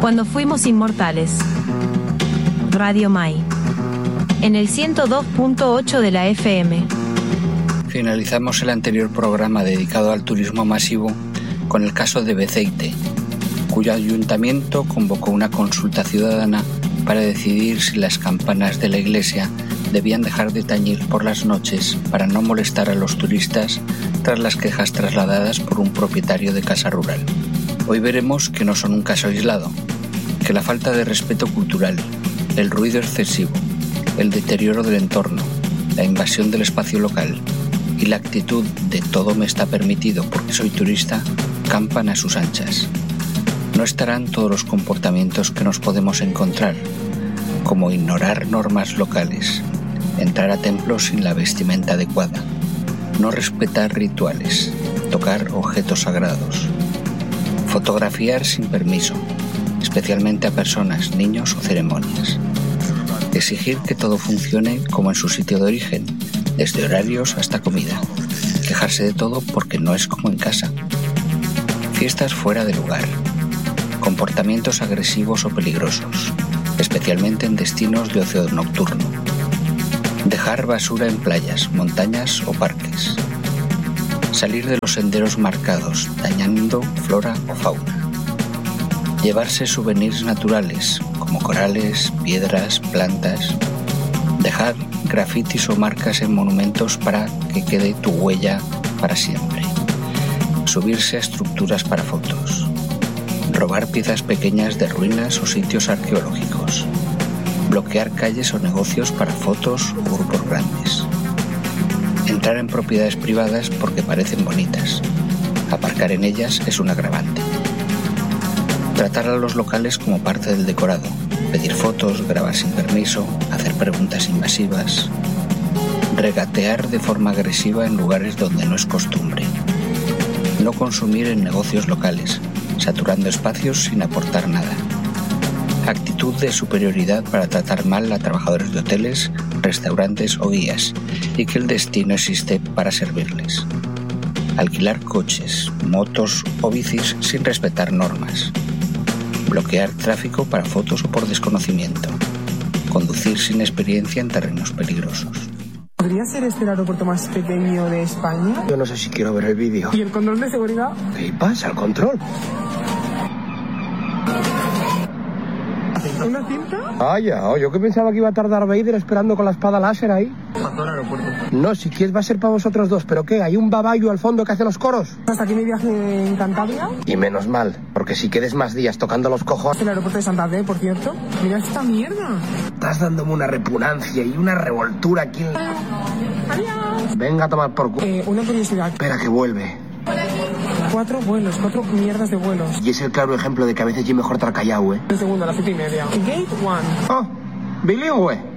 Cuando fuimos inmortales. Radio Mai. En el 102.8 de la FM. Finalizamos el anterior programa dedicado al turismo masivo con el caso de Beceite, cuyo ayuntamiento convocó una consulta ciudadana para decidir si las campanas de la iglesia debían dejar de tañir por las noches para no molestar a los turistas tras las quejas trasladadas por un propietario de casa rural. Hoy veremos que no son un caso aislado, que la falta de respeto cultural, el ruido excesivo, el deterioro del entorno, la invasión del espacio local y la actitud de todo me está permitido porque soy turista campan a sus anchas. No estarán todos los comportamientos que nos podemos encontrar, como ignorar normas locales, entrar a templos sin la vestimenta adecuada, no respetar rituales, tocar objetos sagrados, fotografiar sin permiso, especialmente a personas, niños o ceremonias, exigir que todo funcione como en su sitio de origen, desde horarios hasta comida, quejarse de todo porque no es como en casa, fiestas fuera de lugar, comportamientos agresivos o peligrosos, especialmente en destinos de ocio nocturno, dejar basura en playas, montañas o parques, salir de los senderos marcados, dañando flora o fauna, llevarse souvenirs naturales como corales, piedras, plantas, dejar grafitis o marcas en monumentos para que quede tu huella para siempre, subirse a estructuras para fotos, robar piezas pequeñas de ruinas o sitios arqueológicos, bloquear calles o negocios para fotos o grupos grandes, entrar en propiedades privadas porque parecen bonitas, aparcar en ellas es un agravante, tratar a los locales como parte del decorado, pedir fotos, grabar sin permiso, hacer preguntas invasivas, regatear de forma agresiva en lugares donde no es costumbre, no consumir en negocios locales, saturando espacios sin aportar nada, actitud de superioridad para tratar mal a trabajadores de hoteles, restaurantes o guías y que el destino existe para servirles, alquilar coches, motos o bicis sin respetar normas, bloquear tráfico para fotos o por desconocimiento, conducir sin experiencia en terrenos peligrosos. ¿Podría ser este el aeropuerto más pequeño de España? Yo no sé si quiero ver el vídeo. ¿Y el control de seguridad? ¿Qué pasa, el control? ¿Una cinta? Yo que pensaba que iba a tardar Vader esperando con la espada láser ahí. Pasó al aeropuerto. No, si quieres va a ser para vosotros dos, ¿pero qué? ¿Hay un babayo al fondo que hace los coros? ¿Hasta aquí mi viaje en Cantabria? Y menos mal, porque si quedes más días tocando los cojones... El aeropuerto de Santander, por cierto. Mira esta mierda. Estás dándome una repugnancia y una revoltura aquí en... Adiós. Venga a tomar por culo. Una curiosidad. Espera que vuelve. 4 vuelos, 4 mierdas de vuelos. Y es el claro ejemplo de que a veces es mejor estar callado, Un segundo, a las 7:30. Gate 1. Oh, bilingüe.